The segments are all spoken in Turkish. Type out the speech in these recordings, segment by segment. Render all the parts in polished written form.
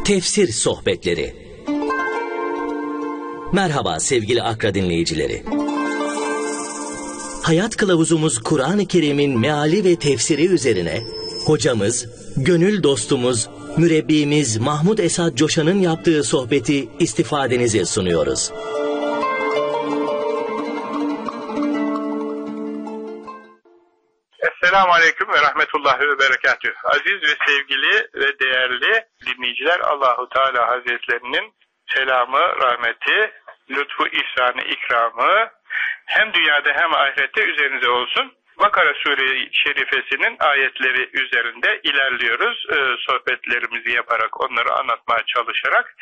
Tefsir Sohbetleri. Merhaba sevgili Akra dinleyicileri. Hayat kılavuzumuz Kur'an-ı Kerim'in meali ve tefsiri üzerine hocamız, gönül dostumuz, mürebbimiz Mahmud Esad Coşan'ın yaptığı sohbeti istifadenize sunuyoruz. Esselamu Aleyküm ve Rahmetullahi ve Berekatühü. Aziz ve sevgili ve değerli dinleyiciler, Allahu Teala Hazretlerinin selamı, rahmeti, lütfu, ihsanı, ikramı hem dünyada hem ahirette üzerinize olsun. Bakara Sure-i Şerifesinin ayetleri üzerinde ilerliyoruz. Sohbetlerimizi yaparak, onları anlatmaya çalışarak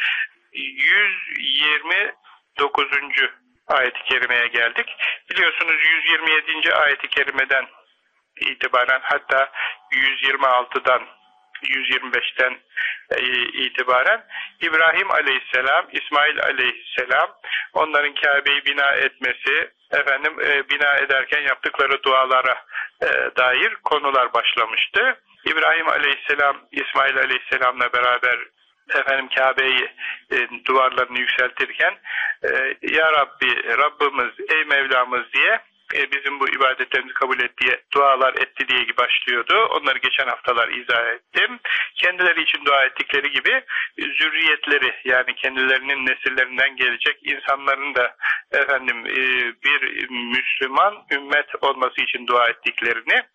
129. ayet-i kerimeye geldik. Biliyorsunuz 127. ayet-i kerimeden itibaren, hatta 126'dan 125'ten itibaren İbrahim Aleyhisselam, İsmail Aleyhisselam, onların Kabe'yi bina etmesi, bina ederken yaptıkları dualara dair konular başlamıştı. İbrahim Aleyhisselam, İsmail Aleyhisselam'la beraber Kabe'yi duvarlarını yükseltirken Ya Rabbi, Rabbimiz, ey Mevlamız diye bizim bu ibadetlerimizi kabul et diye dualar etti diye başlıyordu. Onları geçen haftalar izah ettim. Kendileri için dua ettikleri gibi zürriyetleri, yani kendilerinin nesillerinden gelecek insanların da bir Müslüman ümmet olması için dua ettiklerini,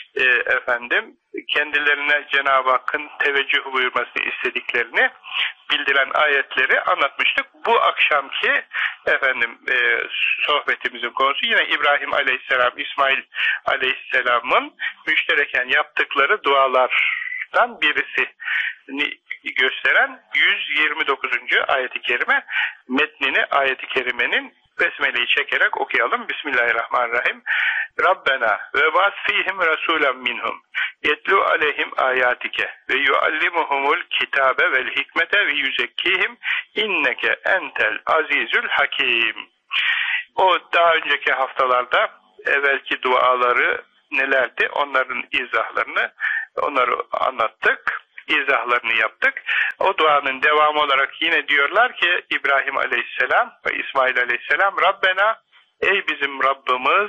kendilerine Cenab-ı Hakk'ın teveccüh buyurmasını istediklerini bildiren ayetleri anlatmıştık. Bu akşamki sohbetimizin konusu yine İbrahim Aleyhisselam, İsmail Aleyhisselam'ın müştereken yaptıkları dualardan birisini gösteren 129. ayet-i kerime. Metnini ayet-i kerimenin besmeleyi çekerek okuyalım. Bismillahirrahmanirrahim. Rabbena ve bas fihim rasulen minhum yetlu aleyhim ayatike ve yuallimuhumul kitabe vel hikmete ve yüzekkihim inneke entel azizül hakim. O daha önceki haftalarda evvelki duaları nelerdi? Onların izahlarını, onları anlattık. İzahlarını yaptık. O duanın devamı olarak yine diyorlar ki İbrahim Aleyhisselam ve İsmail Aleyhisselam, Rabbena, ey bizim Rabbimiz,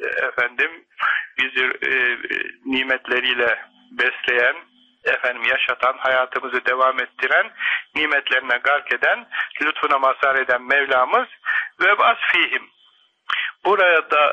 bizi nimetleriyle besleyen, yaşatan, hayatımızı devam ettiren, nimetlerine gark eden, lütfuna mazhar eden Mevlamız ve bas fihim. Burada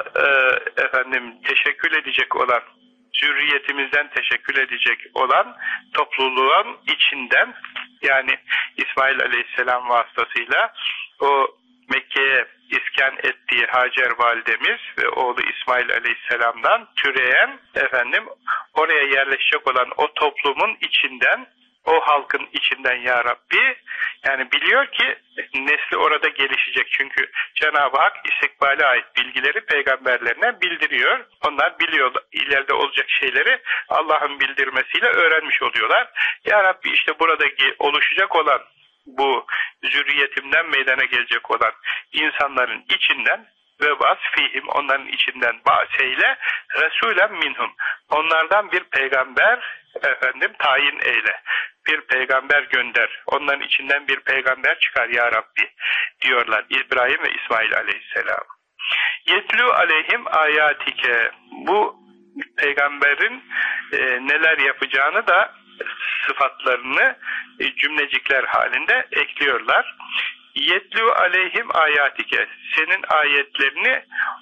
teşekkül edecek olan, zürriyetimizden teşekkül edecek olan topluluğun içinden, yani İsmail Aleyhisselam vasıtasıyla o Mekke'ye iskan ettiği Hacer validemiz ve oğlu İsmail Aleyhisselam'dan türeyen oraya yerleşecek olan o toplumun içinden, o halkın içinden Ya Rabbi, yani biliyor ki nesli orada gelişecek. Çünkü Cenab-ı Hak istikbale ait bilgileri peygamberlerine bildiriyor. Onlar biliyor, ileride olacak şeyleri Allah'ın bildirmesiyle öğrenmiş oluyorlar. Ya Rabbi, işte buradaki oluşacak olan bu zürriyetimden meydana gelecek olan insanların içinden ve bas fihim, onların içinden bahseyle Resulen minhum, onlardan bir peygamber tayin eyle, bir peygamber gönder, onların içinden bir peygamber çıkar Ya Rabbi diyorlar İbrahim ve İsmail Aleyhisselam. Yetlu aleyhim ayatike, bu peygamberin neler yapacağını da sıfatlarını cümlecikler halinde ekliyorlar. Yetlu aleyhim ayatike, senin ayetlerini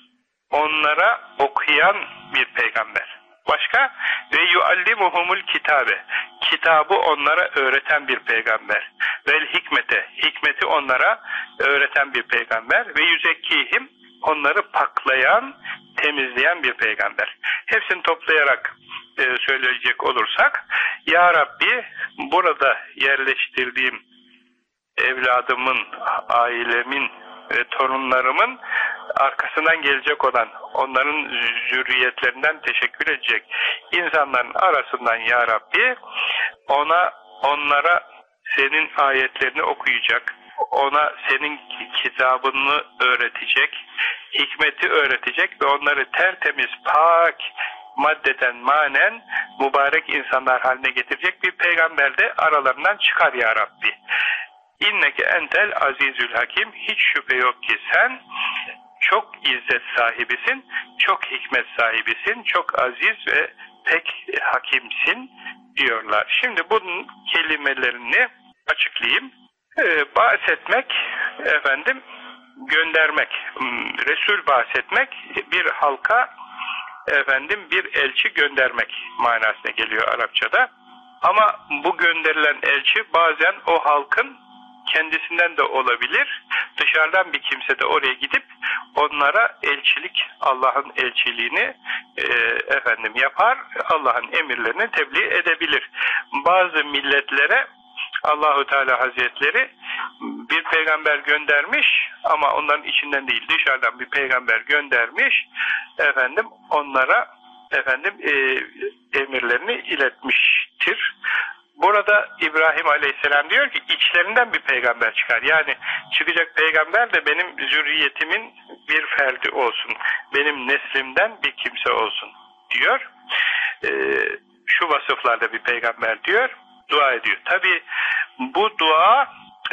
onlara okuyan bir peygamber. Başka? Ve yuallimuhumul kitabe, kitabı onlara öğreten bir peygamber. Vel hikmete, hikmeti onlara öğreten bir peygamber. Ve yüzekkihim, onları paklayan, temizleyen bir peygamber. Hepsini toplayarak söyleyecek olursak, Ya Rabbi, burada yerleştirdiğim evladımın, ailemin ve torunlarımın arkasından gelecek olan, onların zürriyetlerinden teşekkür edecek insanların arasından Ya Rabbi, onlara senin ayetlerini okuyacak, ona senin kitabını öğretecek, hikmeti öğretecek ve onları tertemiz, pak, maddeten manen mübarek insanlar haline getirecek bir peygamber de aralarından çıkar ya Rabbi. İnneke entel azizül hakim. Hiç şüphe yok ki sen çok izzet sahibisin, çok hikmet sahibisin, çok aziz ve pek hakimsin diyorlar. Şimdi bunun kelimelerini açıklayayım. Bahsetmek, göndermek, Resul bahsetmek, bir halka bir elçi göndermek manasına geliyor Arapçada. Ama bu gönderilen elçi bazen o halkın kendisinden de olabilir. Dışarıdan bir kimse de oraya gidip onlara elçilik, Allah'ın elçiliğini yapar, Allah'ın emirlerini tebliğ edebilir. Bazı milletlere Allahu Teala Hazretleri bir peygamber göndermiş ama onların içinden değil, dışarıdan bir peygamber göndermiş. Onlara emirlerini iletmiştir. Burada İbrahim Aleyhisselam diyor ki içlerinden bir peygamber çıkar. Yani çıkacak peygamber de benim zürriyetimin bir ferdi olsun. Benim neslimden bir kimse olsun diyor. Şu vasıflarda bir peygamber diyor. Dua ediyor. Tabi bu dua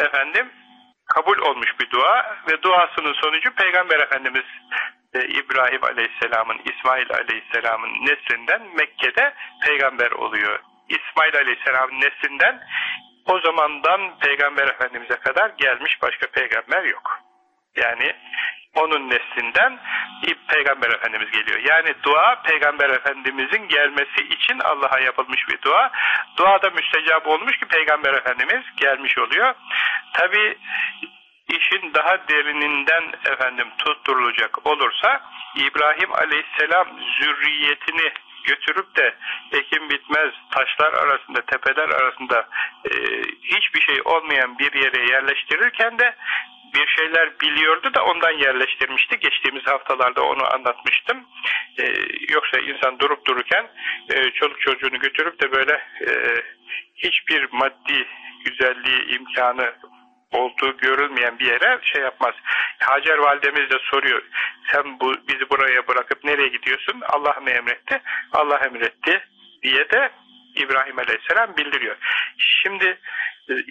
kabul olmuş bir dua ve duasının sonucu Peygamber Efendimiz İbrahim Aleyhisselam'ın, İsmail Aleyhisselam'ın neslinden Mekke'de peygamber oluyor. İsmail Aleyhisselam'ın neslinden o zamandan Peygamber Efendimiz'e kadar gelmiş başka peygamber yok. Yani onun neslinden Peygamber Efendimiz geliyor. Yani dua Peygamber Efendimiz'in gelmesi için Allah'a yapılmış bir dua. Dua da müstecap olmuş ki Peygamber Efendimiz gelmiş oluyor. Tabi işin daha derininden tutturulacak olursa İbrahim Aleyhisselam zürriyetini götürüp de ekim bitmez taşlar arasında, tepeler arasında hiçbir şey olmayan bir yere yerleştirirken de bir şeyler biliyordu da ondan yerleştirmişti. Geçtiğimiz haftalarda onu anlatmıştım. Yoksa insan durup dururken çoluk çocuğunu götürüp de böyle hiçbir maddi güzelliği, imkanı olduğu görülmeyen bir yere şey yapmaz. Hacer validemiz de soruyor. Sen bizi buraya bırakıp nereye gidiyorsun? Allah mı emretti? Allah emretti diye de İbrahim Aleyhisselam bildiriyor. Şimdi